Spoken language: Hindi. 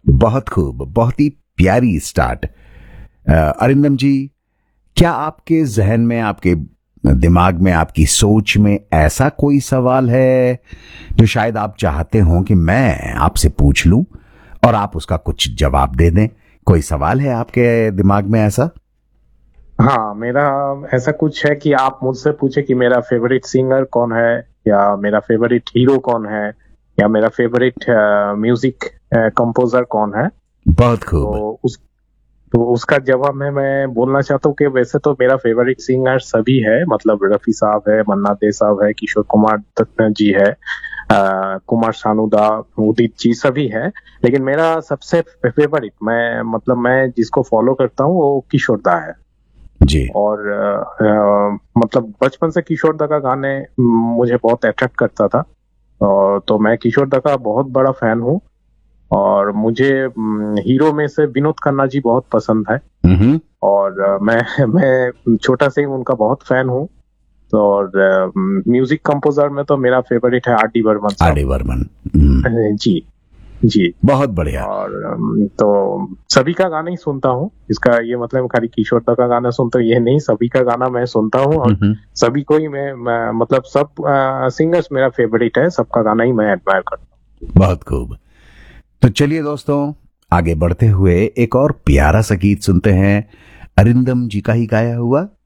बहुत खूब, बहुत ही प्यारी स्टार्ट। अरिंदम जी, क्या आपके जहन में, आपके दिमाग में, आपकी सोच में ऐसा कोई सवाल है जो शायद आप चाहते हो कि मैं आपसे पूछ लूं और आप उसका कुछ जवाब दे दें? कोई सवाल है आपके दिमाग में ऐसा? हाँ, मेरा ऐसा कुछ है कि आप मुझसे पूछे कि मेरा फेवरेट सिंगर कौन है, या मेरा फेवरेट हीरो कौन है, या मेरा फेवरेट म्यूजिक कंपोजर कौन है। बहुत खूब। तो उस तो उसका जवाब मैं बोलना चाहता हूँ कि वैसे तो मेरा फेवरेट सिंगर सभी है, मतलब रफी साहब है, मन्ना डे साहब है, किशोर कुमार दत्त जी है, कुमार सानू दा, उदित जी सभी है। लेकिन मेरा सबसे फेवरेट, मैं जिसको फॉलो करता हूँ वो किशोर दा है। जी। और मतलब बचपन से किशोर दा का गाने मुझे बहुत अट्रैक्ट करता था, और तो मैं किशोर दा का बहुत बड़ा फैन हूँ। और मुझे हीरो में से विनोद खन्ना जी बहुत पसंद है। हम्म। और मैं छोटा से ही उनका बहुत फैन हूँ। तो और म्यूजिक कंपोजर में तो मेरा फेवरेट है आर डी बर्मन आर साहब। डी बर्मन। जी जी। बहुत बढ़िया। और तो सभी का गाना ही सुनता हूँ, इसका ये मतलब खाली किशोर दा का गाना सुनता हूँ ये नहीं, सभी का गाना मैं सुनता हूँ। और सभी को ही मैं मतलब सब सिंगर्स मेरा फेवरेट है, सबका गाना ही मैं एडमायर करता हूँ। बहुत खूब। तो चलिए दोस्तों, आगे बढ़ते हुए एक और प्यारा सा गीत सुनते हैं, अरिंदम जी का ही गाया हुआ